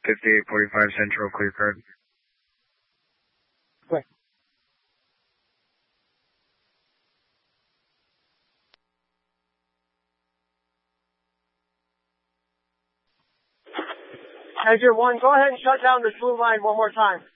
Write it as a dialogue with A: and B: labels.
A: 5845 Central, clear card.
B: Quick. Azure 1, go ahead and shut down this blue line one more time.